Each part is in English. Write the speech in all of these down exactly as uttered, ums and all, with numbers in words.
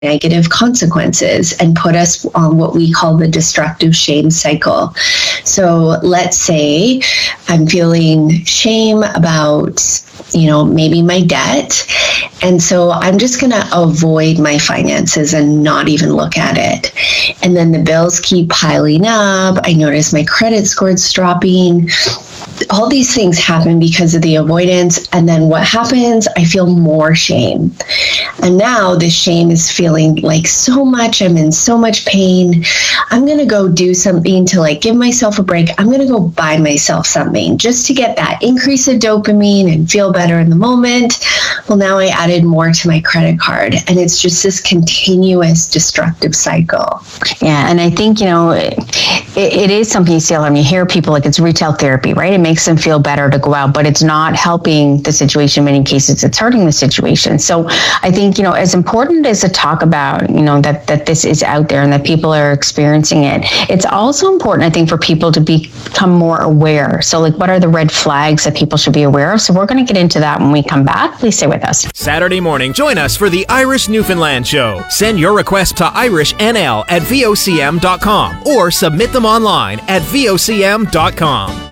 negative consequences and put us on what we call the destructive shame cycle. So let's say I'm feeling shame about, you know, maybe my debt. And so I'm just going to avoid my finances and not even look at it. And then the bills keep piling up. I notice my credit score's dropping. All these things happen because of the avoidance. And then what happens? I feel more shame. And now this shame is feeling like so much. I'm in so much pain. I'm going to go do something to like give myself a break. I'm going to go buy myself something just to get that increase of dopamine and feel better in the moment. Well, now I added more to my credit card. And it's just this continuous destructive cycle. Yeah. And I think, you know, it, it is something you see a lot. You hear people like it's retail therapy, right? It makes them feel better to go out, but it's not helping the situation. In many cases, it's hurting the situation. So I think, you know, as important as to talk about, you know, that, that this is out there and that people are experiencing it, it's also important, I think, for people to become more aware. So like, what are the red flags that people should be aware of? So we're going to get into that when we come back. Please stay with us. Saturday morning, join us for the Irish Newfoundland Show. Send your request to irish n l at v o c m dot com or submit them online at v o c m dot com.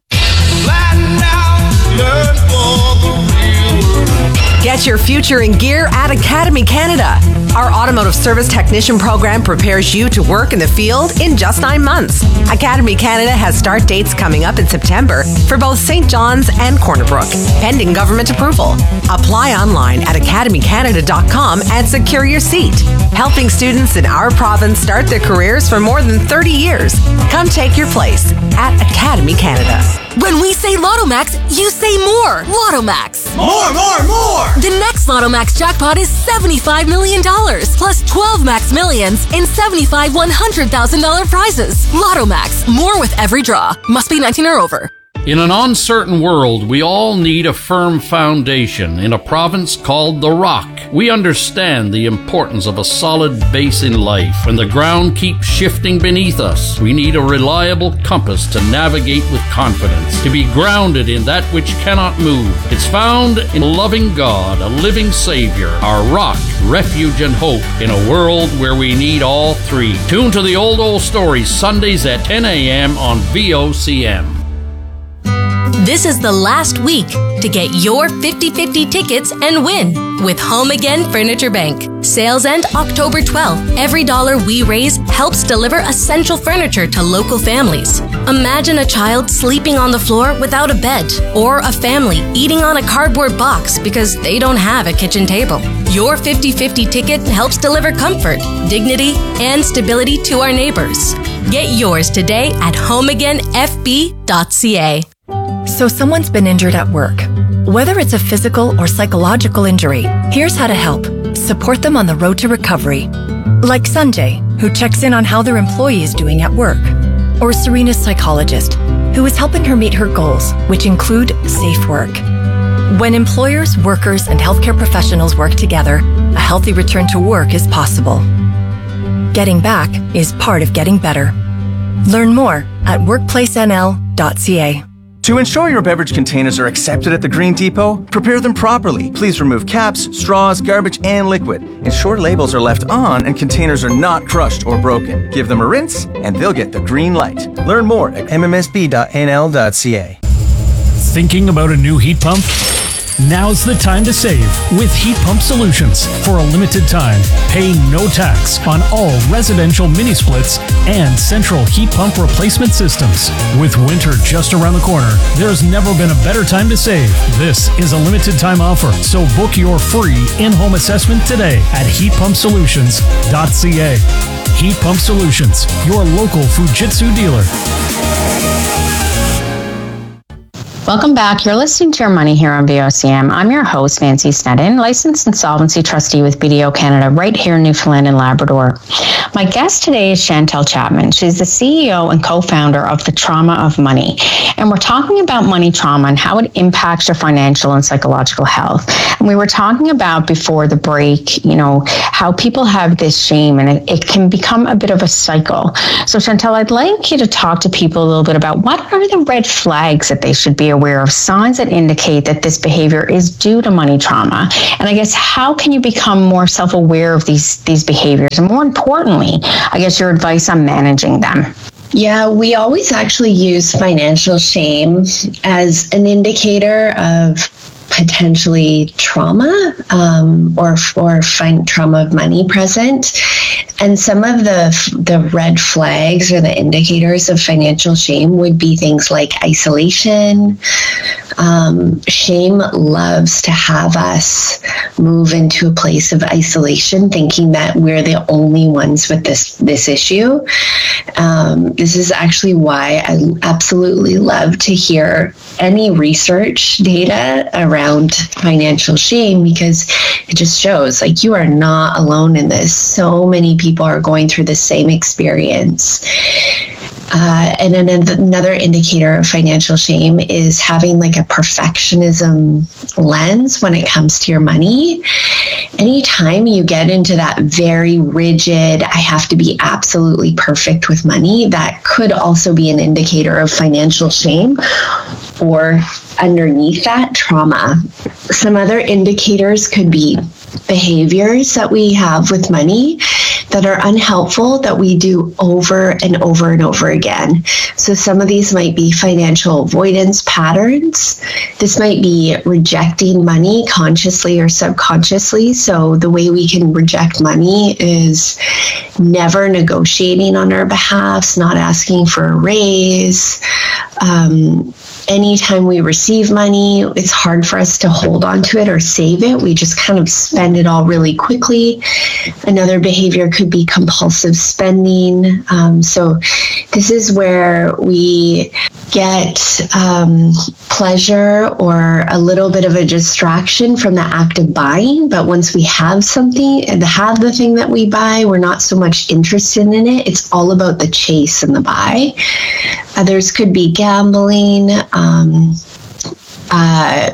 Get your future in gear at Academy Canada. Our automotive service technician program prepares you to work in the field in just nine months. Academy Canada has start dates coming up in September for both Saint John's and Corner Brook, pending government approval. Apply online at academy canada dot com and secure your seat. Helping students in our province start their careers for more than thirty years. Come take your place at Academy Canada. When we say LottoMax, you say more. LottoMax. More, more, more. The next LottoMax jackpot is seventy-five million dollars plus twelve Max Millions in seventy-five one hundred thousand dollars prizes. LottoMax. More with every draw. Must be nineteen or over. In an uncertain world, we all need a firm foundation in a province called The Rock. We understand the importance of a solid base in life. When the ground keeps shifting beneath us, we need a reliable compass to navigate with confidence, to be grounded in that which cannot move. It's found in a loving God, a living Savior, our rock, refuge, and hope in a world where we need all three. Tune to the Old Old Stories Sundays at ten a.m. on V O C M. This is the last week to get your fifty-fifty tickets and win with Home Again Furniture Bank. Sales end October twelfth. Every dollar we raise helps deliver essential furniture to local families. Imagine a child sleeping on the floor without a bed, or a family eating on a cardboard box because they don't have a kitchen table. Your fifty-fifty ticket helps deliver comfort, dignity, and stability to our neighbors. Get yours today at home again f b dot c a. So someone's been injured at work. Whether it's a physical or psychological injury, here's how to help. Support them on the road to recovery. Like Sanjay, who checks in on how their employee is doing at work. Or Serena's psychologist, who is helping her meet her goals, which include safe work. When employers, workers, and healthcare professionals work together, a healthy return to work is possible. Getting back is part of getting better. Learn more at workplace n l dot c a. To ensure your beverage containers are accepted at the Green Depot, prepare them properly. Please remove caps, straws, garbage, and liquid. Ensure labels are left on and containers are not crushed or broken. Give them a rinse and they'll get the green light. Learn more at m m s b dot n l dot c a. Thinking about a new heat pump? Now's the time to save with Heat Pump Solutions. For a limited time, pay no tax on all residential mini splits and central heat pump replacement systems. With winter just around the corner, there's never been a better time to save. This is a limited time offer, so book your free in-home assessment today at heat pump solutions dot c a. Heat Pump Solutions, your local Fujitsu dealer. Welcome back. You're listening to Your Money here on V O C M. I'm your host, Nancy Sneddon, licensed insolvency trustee with B D O Canada right here in Newfoundland and Labrador. My guest today is Chantel Chapman. She's the C E O and co-founder of The Trauma of Money. And we're talking about money trauma and how it impacts your financial and psychological health. And we were talking about before the break, you know, how people have this shame and it, it can become a bit of a cycle. So Chantel, I'd like you to talk to people a little bit about what are the red flags that they should be aware of, signs that indicate that this behavior is due to money trauma. And I guess how can you become more self-aware of these, these behaviors? And more importantly, I guess your advice on managing them. Yeah, we always actually use financial shame as an indicator of potentially trauma um, or or find trauma of money present. And some of the the red flags or the indicators of financial shame would be things like isolation. Um, shame loves to have us move into a place of isolation, thinking that we're the only ones with this this issue. Um, this is actually why I absolutely love to hear any research data around financial shame, because it just shows like you are not alone in this. So many people are going through the same experience. Uh, and then another indicator of financial shame is having like a perfectionism lens when it comes to your money. Anytime you get into that very rigid, I have to be absolutely perfect with money, that could also be an indicator of financial shame, or underneath that, trauma. Some other indicators could be behaviors that we have with money that are unhelpful that we do over and over and over again. So some of these might be financial avoidance patterns. This might be rejecting money consciously or subconsciously. So the way we can reject money is never negotiating on our behalf, not asking for a raise. Um, Anytime we receive money, it's hard for us to hold on to it or save it. We just kind of spend it all really quickly. Another behavior could be compulsive spending. Um, so this is where we get um, pleasure or a little bit of a distraction from the act of buying. But once we have something and have the thing that we buy, we're not so much interested in it. It's all about the chase and the buy. Others could be gambling, um, uh,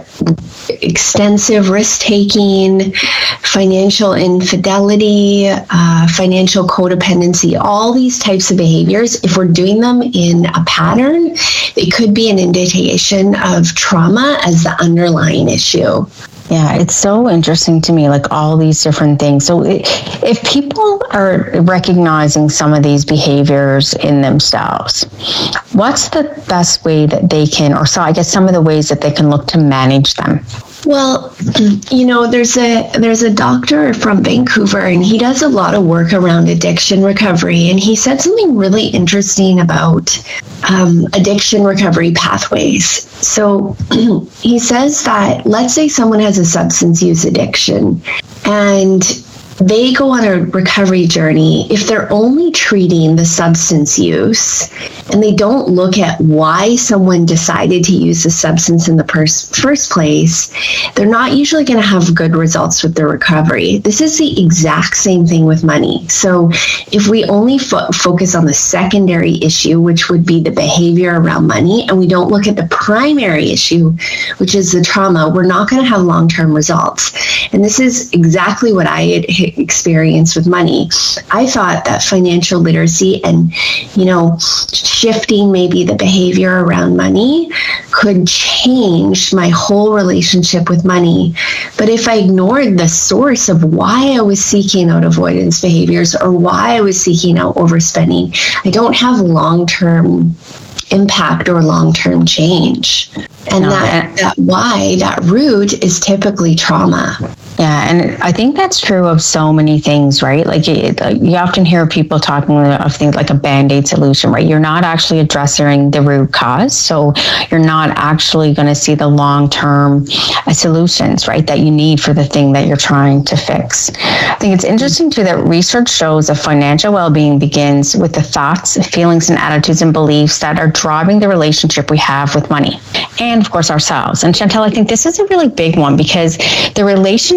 extensive risk-taking, financial infidelity, uh, financial codependency, all these types of behaviors. If we're doing them in a pattern, it could be an indication of trauma as the underlying issue. Yeah, it's so interesting to me, like all these different things. So if people are recognizing some of these behaviors in themselves, what's the best way that they can, or so I guess some of the ways that they can look to manage them? Well, you know, there's a there's a doctor from Vancouver, and he does a lot of work around addiction recovery. And he said something really interesting about um, addiction recovery pathways. So he says that, let's say someone has a substance use addiction, and they go on a recovery journey. If they're only treating the substance use and they don't look at why someone decided to use the substance in the pers- first place, they're not usually going to have good results with their recovery. This is the exact same thing with money. So if we only fo- focus on the secondary issue, which would be the behavior around money, and we don't look at the primary issue, which is the trauma, we're not going to have long-term results. And this is exactly what I had experience with money. I thought that financial literacy and, you know, shifting maybe the behavior around money could change my whole relationship with money. But if I ignored the source of why I was seeking out avoidance behaviors or why I was seeking out overspending, I don't have long-term impact or long-term change. And no, that, that why, that root is typically trauma. Yeah, and I think that's true of so many things, right? Like it, you often hear people talking of things like a Band-Aid solution, right? You're not actually addressing the root cause. So you're not actually going to see the long-term uh, solutions, right, that you need for the thing that you're trying to fix. I think it's interesting too that research shows that financial well-being begins with the thoughts, feelings, and attitudes and beliefs that are driving the relationship we have with money and, of course, ourselves. And Chantel, I think this is a really big one because the relationship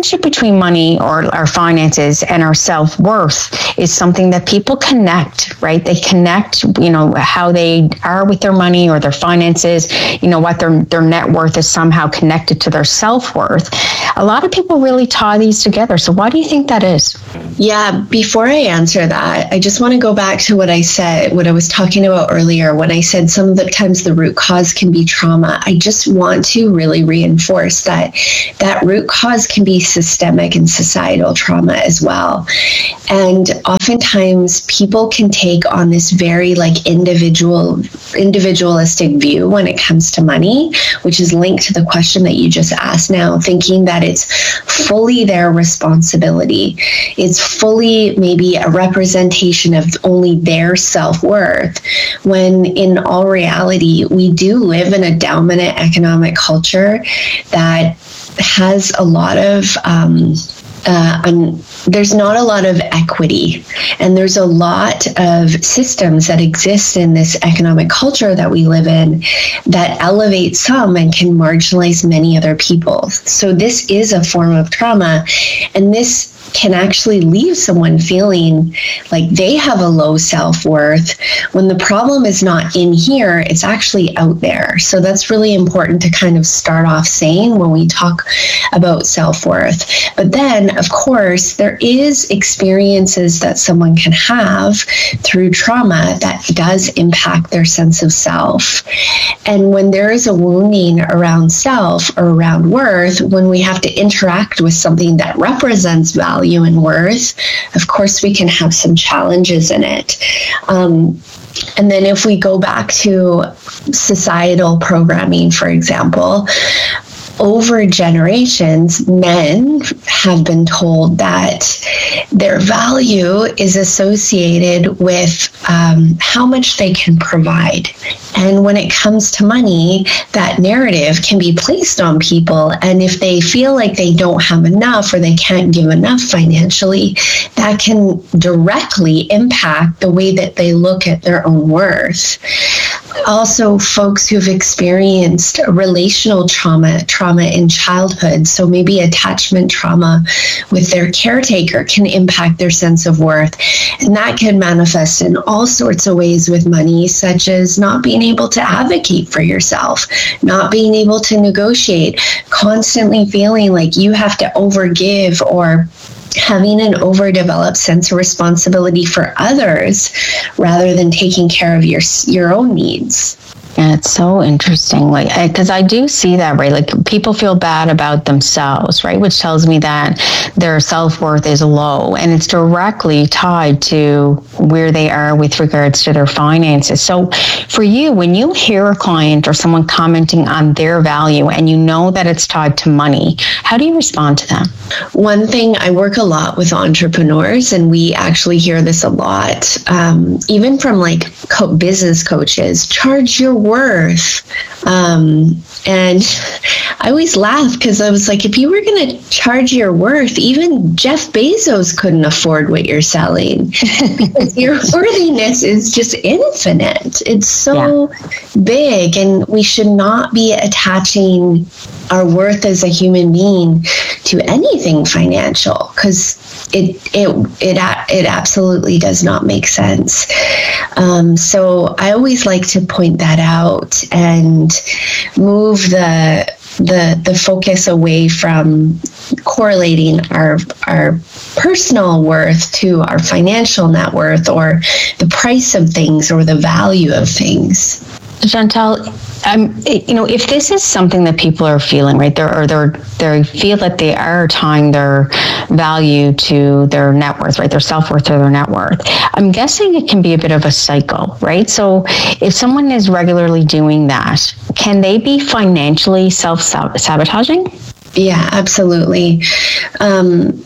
relationship between money or our finances and our self-worth is something that people connect, right? They connect, you know, how they are with their money or their finances, you know, what their, their net worth is somehow connected to their self-worth. A lot of people really tie these together. So why do you think that is? Yeah, before I answer that, I just want to go back to what I said, what I was talking about earlier when I said some of the times the root cause can be trauma. I just want to really reinforce that that root cause can be systemic and societal trauma as well. And oftentimes people can take on this very like individual, individualistic view when it comes to money, which is linked to the question that you just asked now, thinking that it's fully their responsibility. It's fully maybe a representation of only their self-worth, when in all reality, we do live in a dominant economic culture that has a lot of um, Uh, um, there's not a lot of equity, and there's a lot of systems that exist in this economic culture that we live in that elevate some and can marginalize many other people. So this is a form of trauma, and this can actually leave someone feeling like they have a low self-worth when the problem is not in here, it's actually out there. So that's really important to kind of start off saying when we talk about self-worth. But then, of course, there is experiences that someone can have through trauma that does impact their sense of self. And when there is a wounding around self or around worth, when we have to interact with something that represents value and worth, of course, we can have some challenges in it. Um, and then if we go back to societal programming, for example, over generations, men have been told that their value is associated with um, how much they can provide. And when it comes to money, that narrative can be placed on people. And if they feel like they don't have enough or they can't give enough financially, that can directly impact the way that they look at their own worth. Also, folks who've experienced relational trauma, trauma in childhood, so maybe attachment trauma with their caretaker, can impact their sense of worth. And that can manifest in all sorts of ways with money, such as not being able to advocate for yourself, not being able to negotiate, constantly feeling like you have to overgive, or having an overdeveloped sense of responsibility for others rather than taking care of your your own needs. Yeah, it's so interesting, like, because I do see that, right? Like, people feel bad about themselves, right? Which tells me that their self-worth is low, and it's directly tied to where they are with regards to their finances. So for you, when you hear a client or someone commenting on their value and you know that it's tied to money, how do you respond to them? One thing, I work a lot with entrepreneurs, and we actually hear this a lot, um, even from like co- business coaches: charge your worth. Um, and I always laugh because I was like, if you were going to charge your worth, even Jeff Bezos couldn't afford what you're selling, because your worthiness is just infinite. It's so yeah. big, and we should not be attaching our worth as a human being to anything financial, because it it it it absolutely does not make sense. Um, so I always like to point that out and move the the the focus away from correlating our our personal worth to our financial net worth, or the price of things, or the value of things. Chantal, um, you know, if this is something that people are feeling, right, they're, or they're, they feel that they are tying their value to their net worth, right, their self-worth to their net worth, I'm guessing it can be a bit of a cycle, right? So if someone is regularly doing that, can they be financially self-sabotaging? Yeah, absolutely. Um,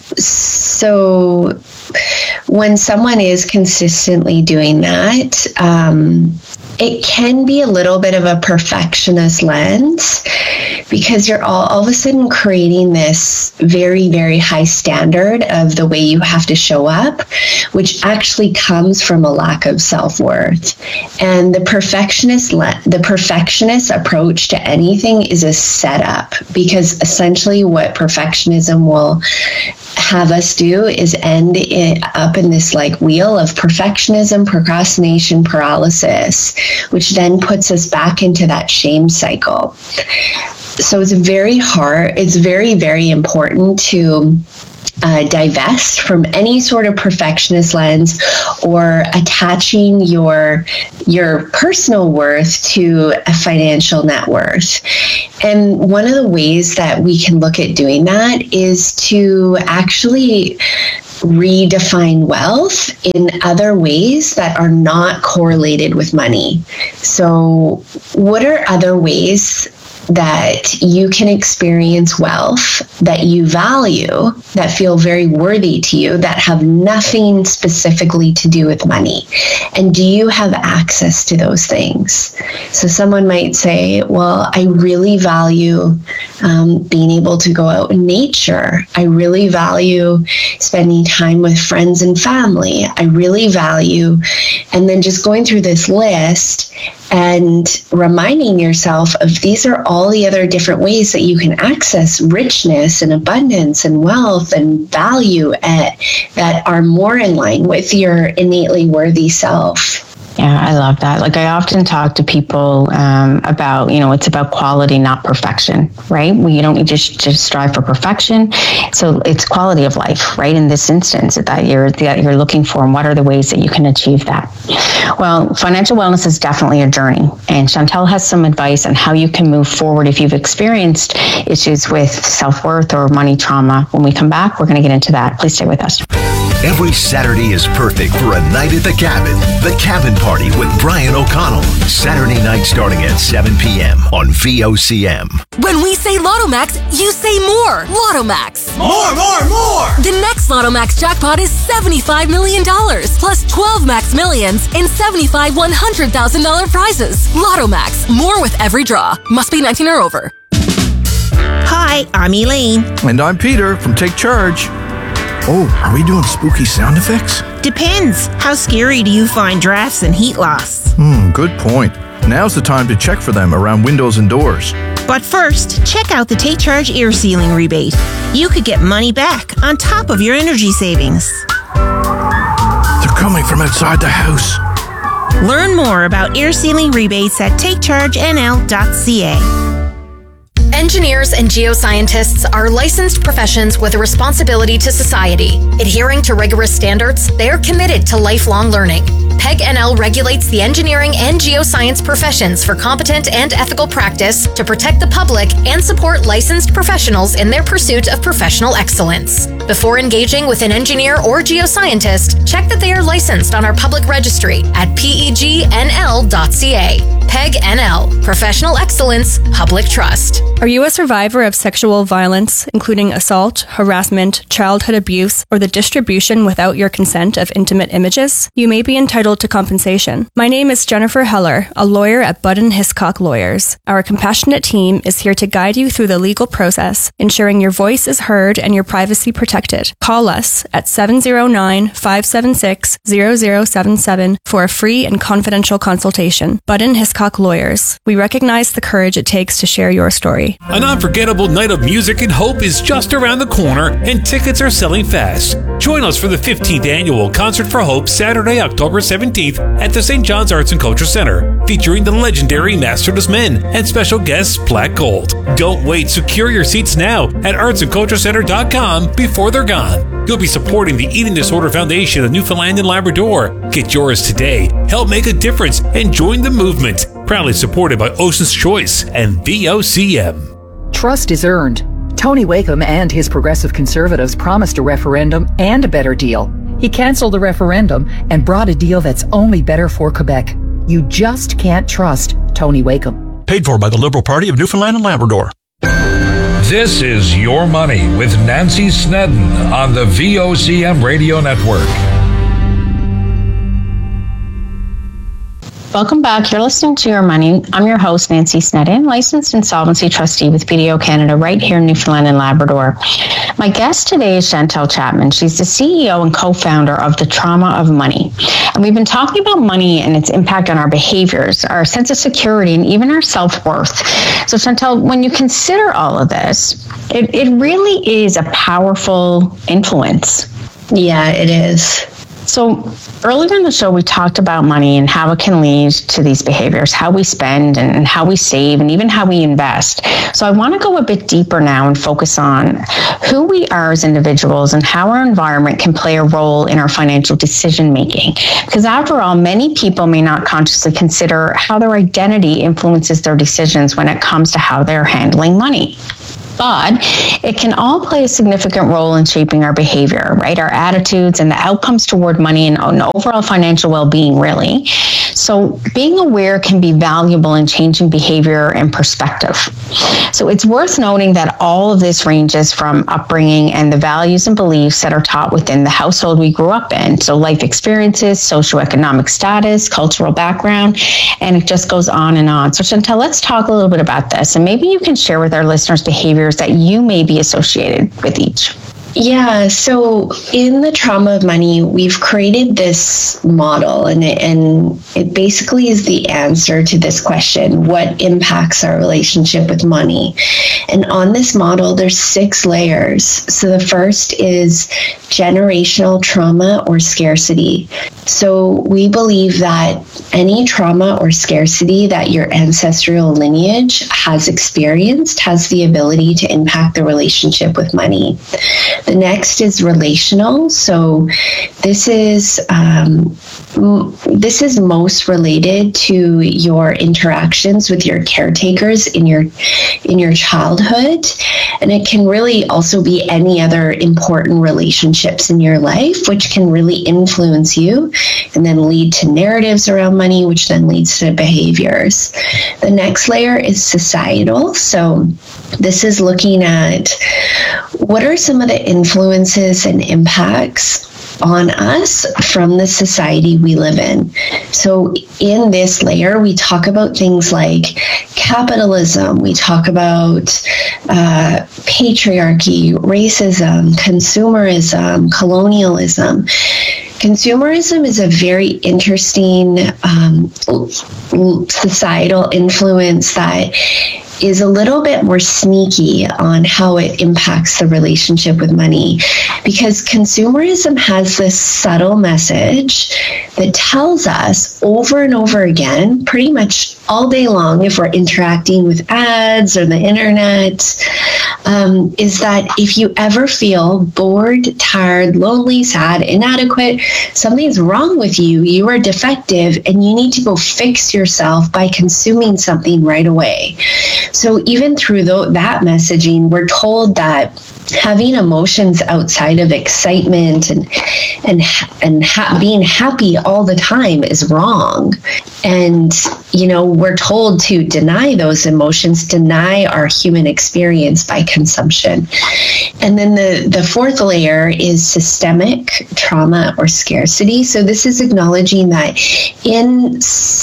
so when someone is consistently doing that, um, it can be a little bit of a perfectionist lens because you're all, all of a sudden creating this very, very high standard of the way you have to show up, which actually comes from a lack of self-worth. And the perfectionist, le- the perfectionist approach to anything is a setup, because essentially what perfectionism will have us do is end it up in this like wheel of perfectionism, procrastination, paralysis, which then puts us back into that shame cycle. So it's very hard, it's very, very important to Uh, divest from any sort of perfectionist lens or attaching your your personal worth to a financial net worth. And one of the ways that we can look at doing that is to actually redefine wealth in other ways that are not correlated with money. So what are other ways that you can experience wealth that you value, that feel very worthy to you, that have nothing specifically to do with money? And do you have access to those things? So someone might say, well, I really value um, being able to go out in nature. I really value spending time with friends and family. I really value, and then just going through this list and reminding yourself of these are all the other different ways that you can access richness and abundance and wealth and value at, that are more in line with your innately worthy self. Yeah, I love that. Like I often talk to people um, about, you know, it's about quality, not perfection, right? We you don't need to just strive for perfection. So it's quality of life, right? In this instance that you're that you're looking for, and what are the ways that you can achieve that? Well, financial wellness is definitely a journey, and Chantel has some advice on how you can move forward if you've experienced issues with self-worth or money trauma. When we come back, we're going to get into that. Please stay with us. Every Saturday is perfect for a night at the cabin. The Cabin Party with Brian O'Connell. Saturday night starting at seven p.m. on V O C M. When we say Lottomax, you say more. Lottomax. More, more, more. The next Lottomax jackpot is seventy-five million dollars plus twelve Max Millions and seventy-five one hundred thousand dollars prizes. Lottomax. More with every draw. Must be nineteen or over. Hi, I'm Elaine. And I'm Peter from Take Charge. Oh, are we doing spooky sound effects? Depends. How scary do you find drafts and heat loss? Hmm, good point. Now's the time to check for them around windows and doors. But first, check out the Take Charge air sealing rebate. You could get money back on top of your energy savings. They're coming from outside the house. Learn more about air sealing rebates at take charge n l dot c a. Engineers and geoscientists are licensed professions with a responsibility to society. Adhering to rigorous standards, they are committed to lifelong learning. P E G N L regulates the engineering and geoscience professions for competent and ethical practice to protect the public and support licensed professionals in their pursuit of professional excellence. Before engaging with an engineer or geoscientist, check that they are licensed on our public registry at P E G N L dot C A. P E G N L, Professional Excellence, Public Trust. Are you a survivor of sexual violence, including assault, harassment, childhood abuse, or the distribution without your consent of intimate images? You may be entitled to compensation. My name is Jennifer Heller, a lawyer at Budden Hiscock Lawyers. Our compassionate team is here to guide you through the legal process, ensuring your voice is heard and your privacy protected. Call us at seven zero nine, five seven six, zero zero seven seven for a free and confidential consultation. Budden Hiscock Lawyers. We recognize the courage it takes to share your story. An unforgettable night of music and hope is just around the corner, and tickets are selling fast. Join us for the fifteenth Annual Concert for Hope, Saturday, October seventeenth at the Saint John's Arts and Culture Center, featuring the legendary Masterless Men and special guests Black Gold. Don't wait, secure your seats now at arts and culture center dot com before they're gone. You'll be supporting the Eating Disorder Foundation of Newfoundland and Labrador. Get yours today. Help make a difference and join the movement. Proudly supported by Ocean's Choice and V O C M. Trust is earned. Tony Wakeham and his Progressive Conservatives promised a referendum and a better deal. He canceled the referendum and brought a deal that's only better for Quebec. You just can't trust Tony Wakeham. Paid for by the Liberal Party of Newfoundland and Labrador. This is Your Money with Nancy Snedden on the V O C M Radio Network. Welcome back. You're listening to Your Money. I'm your host, Nancy Snedden, licensed insolvency trustee with B D O Canada right here in Newfoundland and Labrador. My guest today is Chantel Chapman. She's the C E O and co-founder of The Trauma of Money. And we've been talking about money and its impact on our behaviors, our sense of security, and even our self-worth. So Chantel, when you consider all of this, it, it really is a powerful influence. Yeah, it is. So earlier in the show, we talked about money and how it can lead to these behaviors, how we spend and how we save and even how we invest. So I want to go a bit deeper now and focus on who we are as individuals and how our environment can play a role in our financial decision making. Because after all, many people may not consciously consider how their identity influences their decisions when it comes to how they're handling money. But it can all play a significant role in shaping our behavior, right? Our attitudes and the outcomes toward money and overall financial well-being, really. So being aware can be valuable in changing behavior and perspective. So it's worth noting that all of this ranges from upbringing and the values and beliefs that are taught within the household we grew up in. So life experiences, socioeconomic status, cultural background, and it just goes on and on. So Chantel, let's talk a little bit about this. And maybe you can share with our listeners behaviors that you may be associated with each. Yeah, so in The Trauma of Money, we've created this model, and it, and it basically is the answer to this question: what impacts our relationship with money? And on this model, there's six layers. So the first is generational trauma or scarcity. So we believe that any trauma or scarcity that your ancestral lineage has experienced has the ability to impact the relationship with money. The next is relational. So this is um, m- this is most related to your interactions with your caretakers in your in your childhood, and it can really also be any other important relationships in your life, which can really influence you and then lead to narratives around money, which then leads to behaviors. The next layer is societal. So this is looking at what are some of the influences and impacts on us from the society we live in. So in this layer, we talk about things like capitalism, we talk about uh, patriarchy, racism, consumerism, colonialism. Consumerism is a very interesting um, societal influence that is a little bit more sneaky on how it impacts the relationship with money, because consumerism has this subtle message that tells us over and over again, pretty much all day long, if we're interacting with ads or the internet, um, is that if you ever feel bored, tired, lonely, sad, inadequate, something's wrong with you, you are defective, and you need to go fix yourself by consuming something right away. So even through the, that messaging, we're told that having emotions outside of excitement and and and ha- being happy all the time is wrong. And, you know, we're told to deny those emotions, deny our human experience by consumption. And then the, the fourth layer is systemic trauma or scarcity. So this is acknowledging that in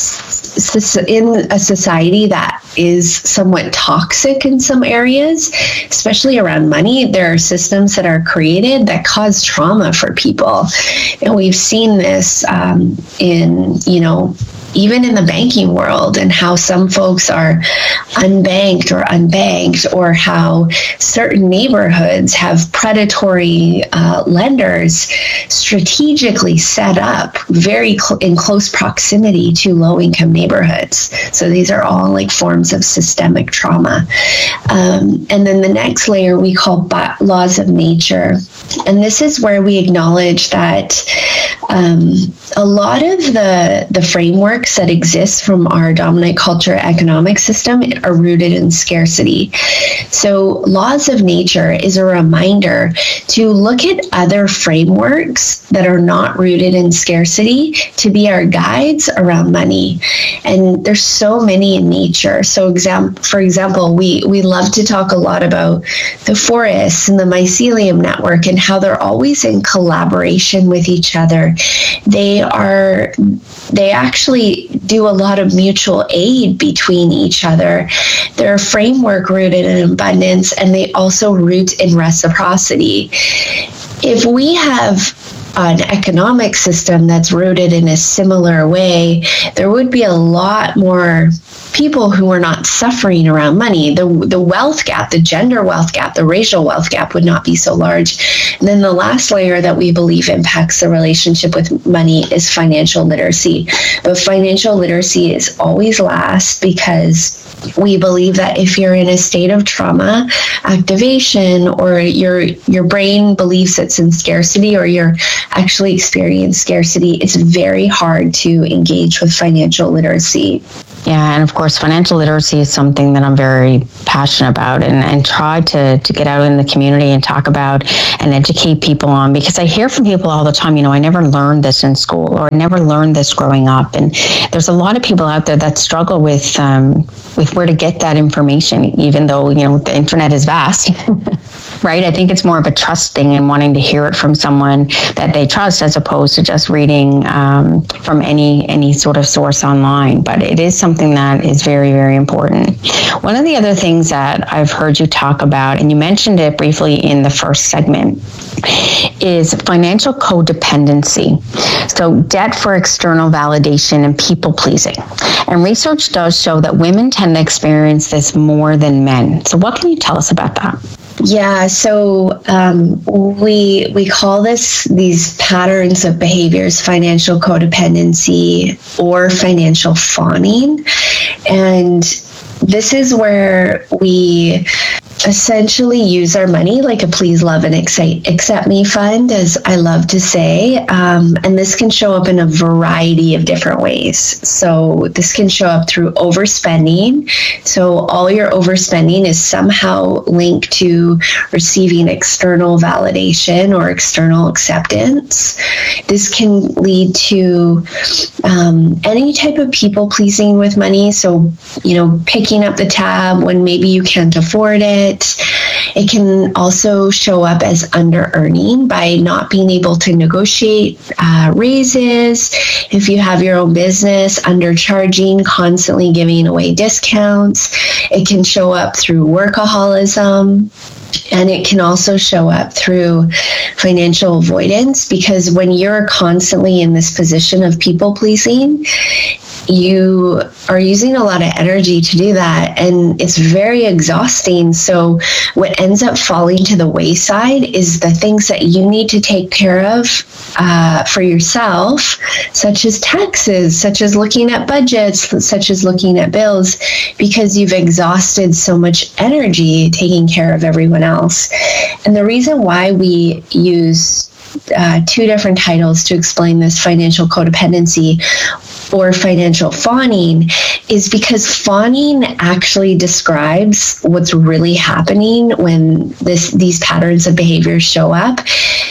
in a society that is somewhat toxic in some areas, especially around money, there are systems that are created that cause trauma for people. And we've seen this um, in, you know, even in the banking world, and how some folks are unbanked or unbanked, or how certain neighborhoods have predatory uh, lenders strategically set up very cl- in close proximity to low-income neighborhoods. So these are all like forms of systemic trauma. Um, and then the next layer we call bi- laws of nature. And this is where we acknowledge that um, a lot of the, the frameworks that exist from our dominant culture economic system are rooted in scarcity. So laws of nature is a reminder to look at other frameworks that are not rooted in scarcity to be our guides around money. And there's so many in nature. So exam- for example, we, we love to talk a lot about the forests and the mycelium network and how they're always in collaboration with each other. They are, they actually do a lot of mutual aid between each other. They're a framework rooted in abundance, and they also root in reciprocity. If we have an economic system that's rooted in a similar way, there would be a lot more people who are not suffering around money. The the wealth gap, the gender wealth gap, the racial wealth gap would not be so large. And then the last layer that we believe impacts the relationship with money is financial literacy. But financial literacy is always last, because we believe that if you're in a state of trauma activation, or your your brain believes it's in scarcity, or you're actually experiencing scarcity, it's very hard to engage with financial literacy. Yeah, and of course, financial literacy is something that I'm very passionate about, and, and try to, to get out in the community and talk about and educate people on, because I hear from people all the time, you know, I never learned this in school, or I never learned this growing up. And there's a lot of people out there that struggle with um, with where to get that information, even though, you know, the internet is vast. Right? I think it's more of a trust thing and wanting to hear it from someone that they trust, as opposed to just reading um, from any any sort of source online. But it is something that is very, very important. One of the other things that I've heard you talk about, and you mentioned it briefly in the first segment, is financial codependency. So debt for external validation and people pleasing. And research does show that women tend to experience this more than men. So what can you tell us about that? Yeah, so um, we we call this these patterns of behaviors financial codependency or financial fawning, and this is where we essentially use our money like a please, love, and accept, accept me fund, as I love to say. Um, and this can show up in a variety of different ways. So this can show up through overspending. So all your overspending is somehow linked to receiving external validation or external acceptance. This can lead to um, any type of people pleasing with money. So, you know, picking up the tab when maybe you can't afford it. It can also show up as under-earning by not being able to negotiate uh, raises. If you have your own business, undercharging, constantly giving away discounts. It can show up through workaholism. And it can also show up through financial avoidance, because when you're constantly in this position of people pleasing, you are using a lot of energy to do that, and it's very exhausting. So what ends up falling to the wayside is the things that you need to take care of uh, for yourself, such as taxes, such as looking at budgets, such as looking at bills, because you've exhausted so much energy taking care of everyone else. And the reason why we use Uh, two different titles to explain this financial codependency or financial fawning is because fawning actually describes what's really happening when this these patterns of behavior show up.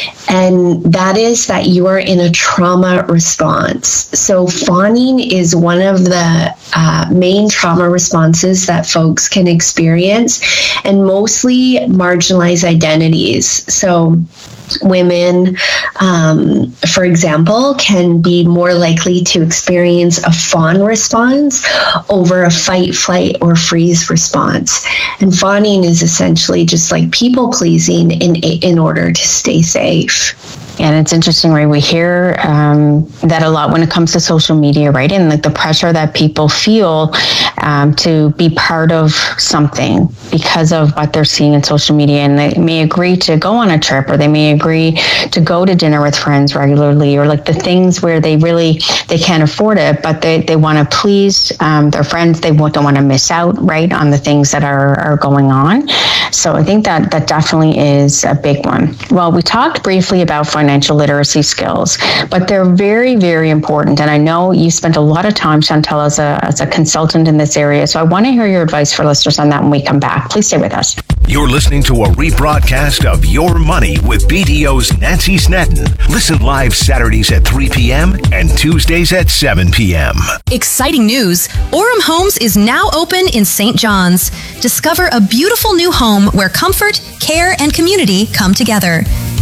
And that is that you are in a trauma response. So fawning is one of the uh, main trauma responses that folks can experience, and mostly marginalized identities. So women, um, for example, can be more likely to experience a fawn response over a fight, flight, or freeze response. And fawning is essentially just like people pleasing in in order to stay safe. And it's interesting, right? We hear um, that a lot when it comes to social media, right? And like the pressure that people feel um, to be part of something because of what they're seeing in social media. And they may agree to go on a trip, or they may agree to go to dinner with friends regularly, or like the things where they really, they can't afford it, but they, they want to please um, their friends. They don't want to miss out, right, on the things that are, are going on. So I think that that definitely is a big one. Well, we talked briefly about financial literacy skills, but they're very, very important. And I know you spent a lot of time, Chantal, as a, as a consultant in this area. So I want to hear your advice for listeners on that when we come back. Please stay with us. You're listening to a rebroadcast of Your Money with B D O's Nancy Snedden. Listen live Saturdays at three p.m. and Tuesdays at seven p.m. Exciting news! Orem Homes is now open in Saint John's. Discover a beautiful new home where comfort, care, and community come together.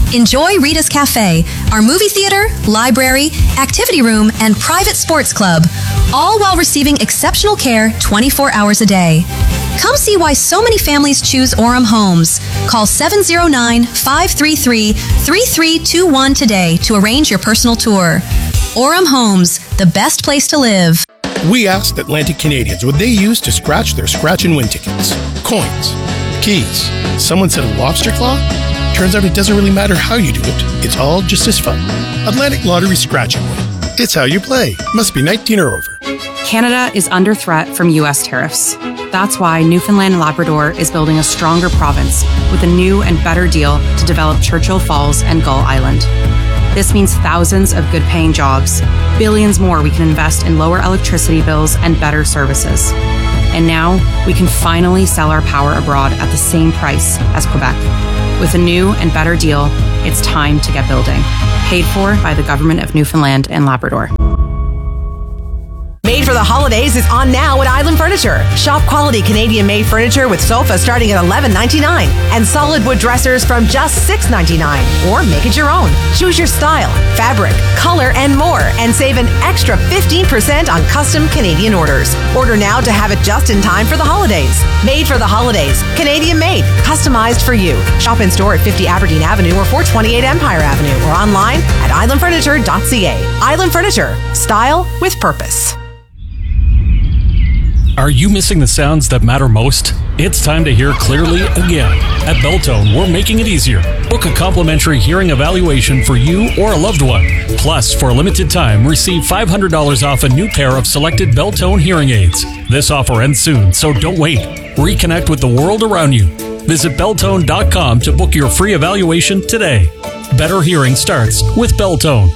Enjoy Rita's Cafe, our movie theater, library, activity room, and private sports club, all while receiving exceptional care twenty-four hours a day. Come see why so many families choose Orem Homes. Call seven oh nine, five three three, three three two one today to arrange your personal tour. Orem Homes, the best place to live. We asked Atlantic Canadians what they use to scratch their scratch and win tickets. Coins. Keys. Someone said a lobster claw? Turns out it doesn't really matter how you do it. It's all just as fun. Atlantic Lottery Scratch and Win. It's how you play. Must be nineteen or over. Canada is under threat from U S tariffs. That's why Newfoundland and Labrador is building a stronger province with a new and better deal to develop Churchill Falls and Gull Island. This means thousands of good-paying jobs, billions more we can invest in lower electricity bills and better services. And now we can finally sell our power abroad at the same price as Quebec. With a new and better deal, it's time to get building. Paid for by the Government of Newfoundland and Labrador. Made for the holidays is on now at Island Furniture. Shop quality Canadian-made furniture with sofas starting at eleven ninety-nine and solid wood dressers from just six ninety-nine. Or make it your own. Choose your style, fabric, color, and more, and save an extra fifteen percent on custom Canadian orders. Order now to have it just in time for the holidays. Made for the holidays. Canadian-made. Customized for you. Shop in store at fifty Aberdeen Avenue or four twenty-eight Empire Avenue or online at island furniture dot c a. Island Furniture. Style with purpose. Are you missing the sounds that matter most? It's time to hear clearly again. At Beltone, we're making it easier. Book a complimentary hearing evaluation for you or a loved one. Plus, for a limited time, receive five hundred dollars off a new pair of selected Beltone hearing aids. This offer ends soon, so don't wait. Reconnect with the world around you. Visit beltone dot com to book your free evaluation today. Better hearing starts with Beltone.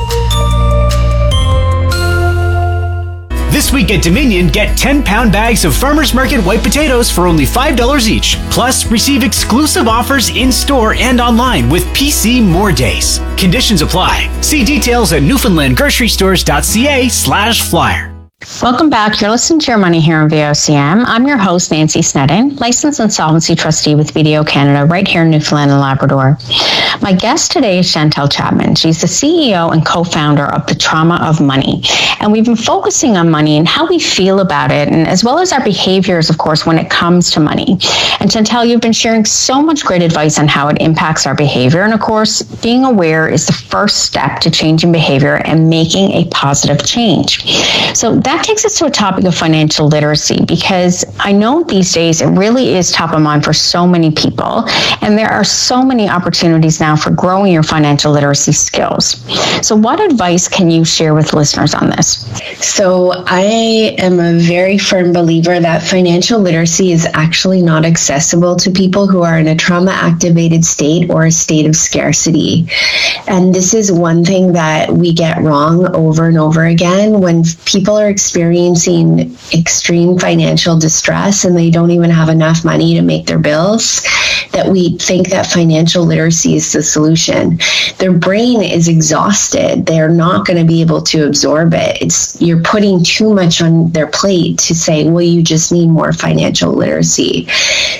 This week at Dominion, get ten pound bags of Farmers Market white potatoes for only five dollars each. Plus, receive exclusive offers in-store and online with P C More Days. Conditions apply. See details at newfoundland grocery stores dot c a slash flyer. Welcome back. You're listening to Your Money here on V O C M. I'm your host, Nancy Sneddon, licensed insolvency trustee with B D O Canada right here in Newfoundland and Labrador. My guest today is Chantel Chapman. She's the C E O and co-founder of The Trauma of Money. And we've been focusing on money and how we feel about it, and as well as our behaviors, of course, when it comes to money. And Chantel, you've been sharing so much great advice on how it impacts our behavior. And of course, being aware is the first step to changing behavior and making a positive change. So that takes us to a topic of financial literacy, because I know these days it really is top of mind for so many people, and there are so many opportunities now for growing your financial literacy skills. So what advice can you share with listeners on this? So I am a very firm believer that financial literacy is actually not accessible to people who are in a trauma-activated state or a state of scarcity. And this is one thing that we get wrong over and over again when people are experiencing extreme financial distress and they don't even have enough money to make their bills, that we think that financial literacy is the solution. Their brain is exhausted. They're not going to be able to absorb it. It's you're putting too much on their plate to say, well, you just need more financial literacy.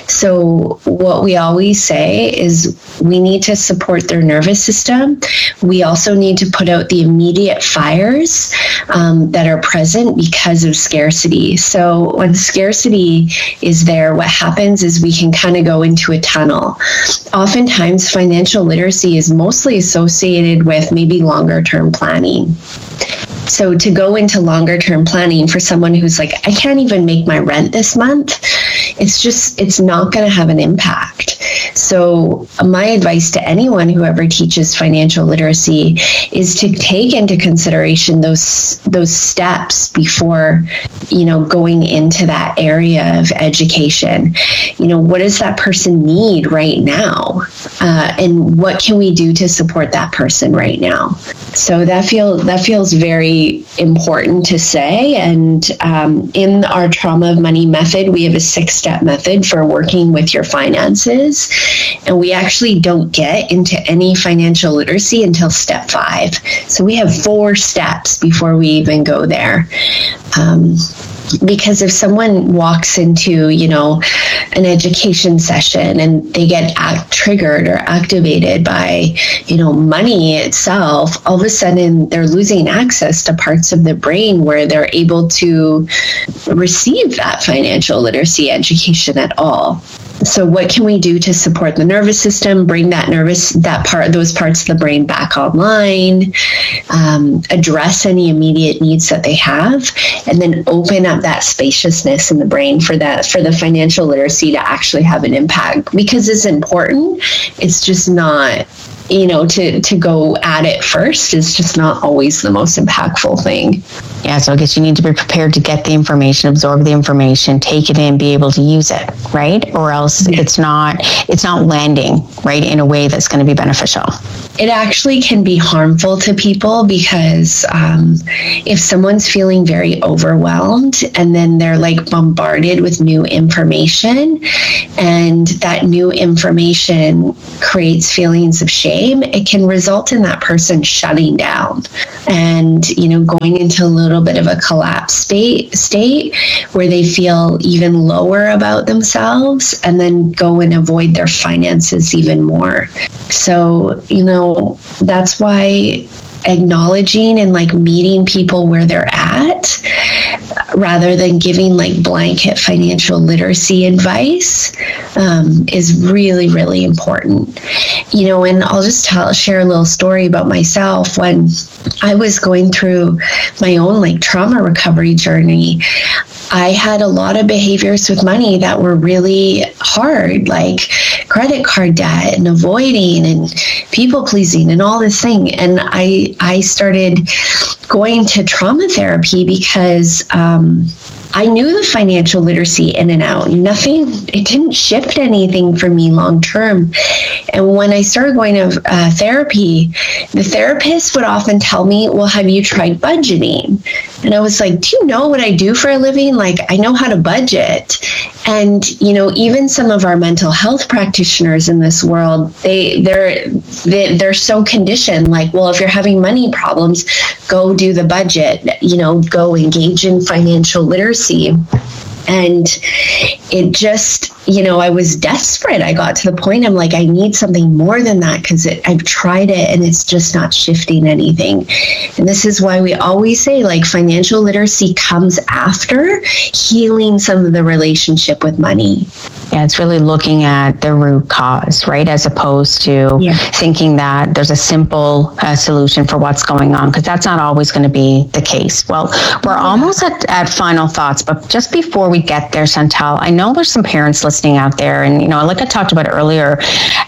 So what we always say is we need to support their nervous system. We also need to put out the immediate fires um, that are present because of scarcity. So when scarcity is there, what happens is we can kind of go into a tunnel. Oftentimes, financial literacy is mostly associated with maybe longer term planning. So to go into longer term planning for someone who's like, I can't even make my rent this month, it's just, it's not going to have an impact. So my advice to anyone who ever teaches financial literacy is to take into consideration those those steps before, you know, going into that area of education. You know, what does that person need right now? Uh, and what can we do to support that person right now? So that feel that feels very important to say. And um, in our Trauma of Money method, we have a six-step method for working with your finances. And we actually don't get into any financial literacy until step five. So we have four steps before we even go there. Um, Because if someone walks into, you know, an education session and they get act triggered or activated by, you know, money itself, all of a sudden they're losing access to parts of the brain where they're able to receive that financial literacy education at all. So what can we do to support the nervous system, bring that nervous, that part, those parts of the brain back online, um, address any immediate needs that they have, and then open up that spaciousness in the brain for that, for the financial literacy to actually have an impact, because it's important. It's just not, you know, to, to go at it first is just not always the most impactful thing. Yeah, so I guess you need to be prepared to get the information, absorb the information, take it in, be able to use it, right? Or else yeah. it's not it's not landing, right, in a way that's going to be beneficial. It actually can be harmful to people because um, if someone's feeling very overwhelmed and then they're like bombarded with new information, and that new information creates feelings of shame, it can result in that person shutting down and, you know, going into a little bit of a collapse state, state where they feel even lower about themselves and then go and avoid their finances even more. So, you know, that's why acknowledging and like meeting people where they're at rather than giving like blanket financial literacy advice um, is really, really important. You know, and I'll just tell, share a little story about myself. When I was going through my own like trauma recovery journey, I had a lot of behaviors with money that were really hard, like credit card debt and avoiding and people pleasing and all this thing. And I, I started going to trauma therapy because um, I knew the financial literacy in and out. Nothing, it didn't shift anything for me long term. And when I started going to uh, therapy, the therapist would often tell me, well, have you tried budgeting? And I was like, do you know what I do for a living? Like, I know how to budget. And, you know, even some of our mental health practitioners in this world, they, they're, they, they're so conditioned, like, well, if you're having money problems, go do the budget, you know, go engage in financial literacy. And it just, you know, I was desperate. I got to the point, I'm like, I need something more than that because I've tried it and it's just not shifting anything. And this is why we always say, like, financial literacy comes after healing some of the relationship with money. Yeah, it's really looking at the root cause, right? As opposed to yeah. thinking that there's a simple uh, solution for what's going on, because that's not always going to be the case. Well, we're yeah. almost at, at final thoughts, but just before we get there, Chantal, I know there's some parents listening out there, and, you know, like I talked about earlier,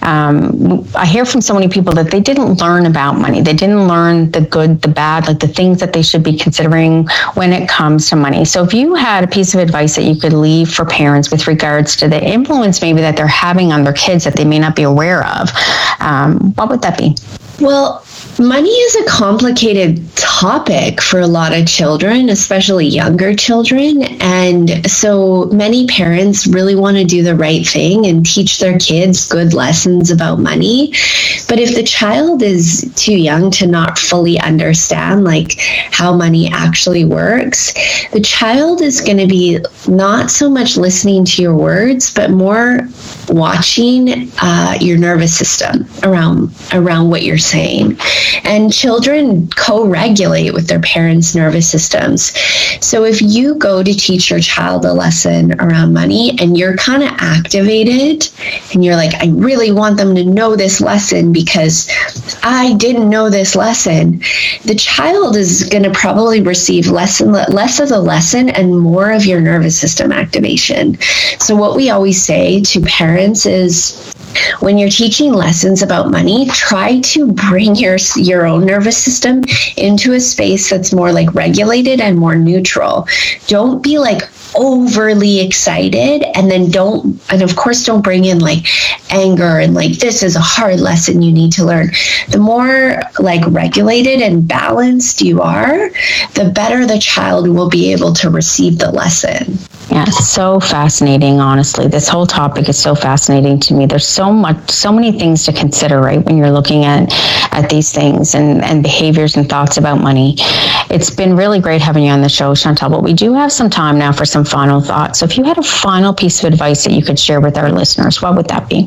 um, I hear from so many people that they didn't learn about money. They didn't learn the good, the bad, like the things that they should be considering when it comes to money. So if you had a piece of advice that you could leave for parents with regards to the influence maybe that they're having on their kids that they may not be aware of, um, what would that be? Well, money is a complicated topic for a lot of children, especially younger children. And so many parents really want to do the right thing and teach their kids good lessons about money. But if the child is too young to not fully understand like how money actually works, the child is going to be not so much listening to your words, but more watching uh, your nervous system around around what you're saying. And children co-regulate with their parents' nervous systems. So if you go to teach your child a lesson around money and you're kind of activated and you're like, I really want them to know this lesson because I didn't know this lesson, the child is going to probably receive less and less of the lesson and more of your nervous system activation. So what we always say to parents is, when you're teaching lessons about money, try to bring your your own nervous system into a space that's more like regulated and more neutral. Don't be like overly excited, and then don't, and of course don't bring in like anger and like, this is a hard lesson you need to learn. The more like regulated and balanced you are, the better the child will be able to receive the lesson. Yeah, so fascinating, honestly. This whole topic is so fascinating to me. There's so much, so many things to consider, right, when you're looking at, at these things and, and behaviors and thoughts about money. It's been really great having you on the show, Chantal, but we do have some time now for some final thoughts. So if you had a final piece of advice that you could share with our listeners, what would that be?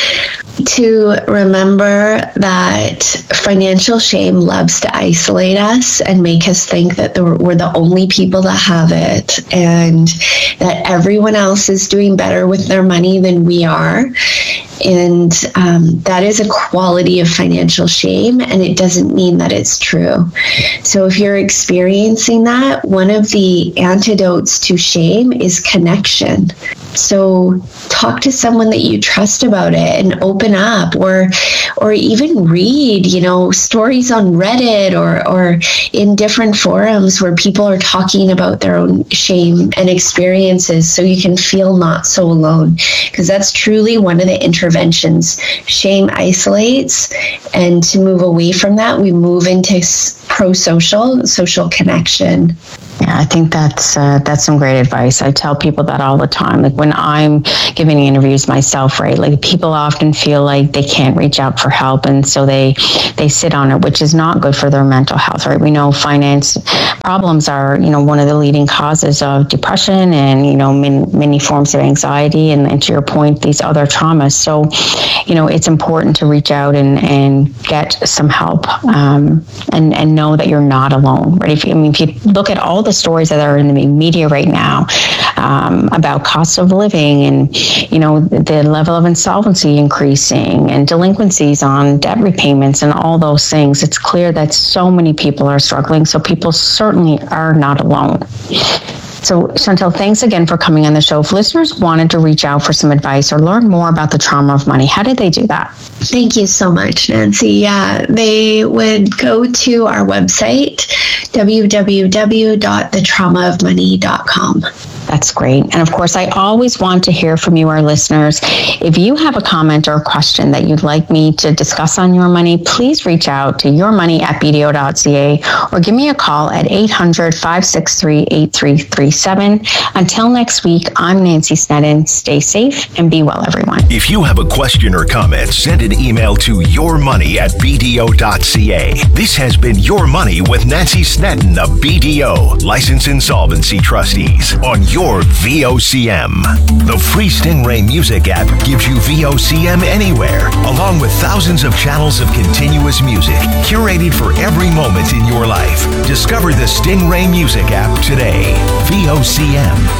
To remember that financial shame loves to isolate us and make us think that we're the only people that have it, and that everyone else is doing better with their money than we are. And um, that is a quality of financial shame, and it doesn't mean that it's true. So if you're experiencing that, one of the antidotes to shame is connection. So talk to someone that you trust about it and open up, or or even read, you know, stories on Reddit or, or in different forums where people are talking about their own shame and experiences, so you can feel not so alone. Because that's truly one of the interventions. Shame isolates, and to move away from that, we move into pro-social, social connection. Yeah, I think that's uh, that's some great advice. I tell people that all the time. Like when I'm giving interviews myself, right? Like people often feel like they can't reach out for help, and so they they sit on it, which is not good for their mental health, right? We know finance problems are, you know, one of the leading causes of depression and, you know, many, many forms of anxiety, and, and to your point, these other traumas. So, you know, it's important to reach out and, and get some help, um, and and know that you're not alone, right? If you, I mean, if you look at all the stories that are in the media right now um, about cost of living and, you know, the level of insolvency increasing and delinquencies on debt repayments and all those things, it's clear that so many people are struggling. So people certainly are not alone. So, Chantal, thanks again for coming on the show. If listeners wanted to reach out for some advice or learn more about the trauma of money, how did they do that? Thank you so much, Nancy. Yeah, they would go to our website, w w w dot the trauma of money dot com. That's great. And of course, I always want to hear from you, our listeners. If you have a comment or a question that you'd like me to discuss on Your Money, please reach out to yourmoney at b d o dot c a or give me a call at eight hundred, five six three, eight three three seven. Until next week, I'm Nancy Snedden. Stay safe and be well, everyone. If you have a question or comment, send an email to yourmoney at b d o dot c a. This has been Your Money with Nancy Snedden of B D O, Licensed Insolvency Trustees, on your V O C M. The free Stingray Music app gives you V O C M anywhere, along with thousands of channels of continuous music, curated for every moment in your life. Discover the Stingray Music app today. V O C M.